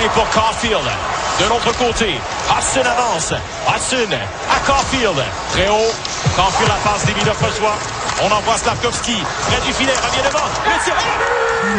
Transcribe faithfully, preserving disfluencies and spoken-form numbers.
pour Caulfield. De l'autre côté, Hudson avance. Hudson à Caulfield. Très haut. Caulfield la passe, Davidoff reçoit. On envoie Slavkovski. Près du filet, revient devant. Le tir.